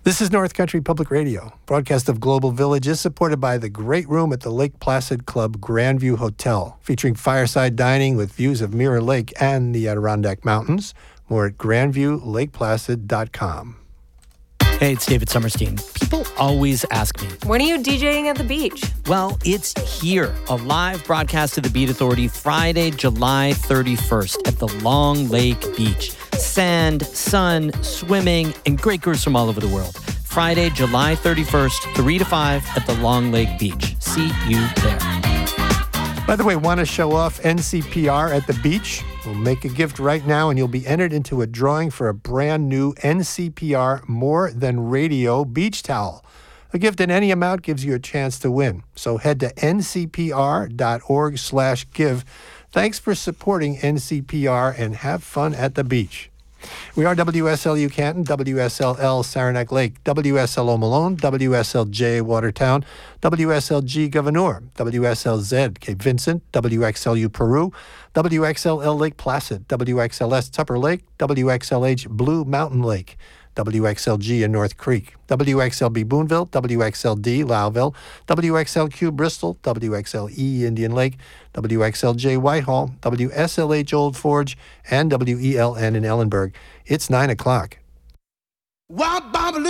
This is North Country Public Radio. Broadcast of Global Village is supported by the great room at the Lake Placid Club Grandview Hotel, featuring fireside dining with views of Mirror Lake and the Adirondack Mountains. More at grandviewlakeplacid.com. Hey, it's David Summerstein. People always ask me, when are you DJing at the beach? Well, it's here. A live broadcast of the Beat Authority Friday, July 31st at the Long Lake Beach. Sand, sun, swimming, and great groups from all over the world. Friday, July 31st, 3 to 5 at the Long Lake Beach. See you there. By the way, want to show off NCPR at the beach? Well, make a gift right now and you'll be entered into a drawing for a brand new NCPR More Than Radio beach towel. A gift in any amount gives you a chance to win. So head to ncpr.org/give. Thanks for supporting NCPR and have fun at the beach. We are WSLU Canton, WSLL Saranac Lake, WSLO Malone, WSLJ Watertown, WSLG Gouverneur, WSLZ Cape Vincent, WXLU Peru, WXLL Lake Placid, WXLS Tupper Lake, WXLH Blue Mountain Lake, WXLG in North Creek, WXLB Boonville, WXLD Lowville, WXLQ Bristol, WXLE Indian Lake, WXLJ Whitehall, WSLH Old Forge, and WELN in Ellenburg. It's 9 o'clock.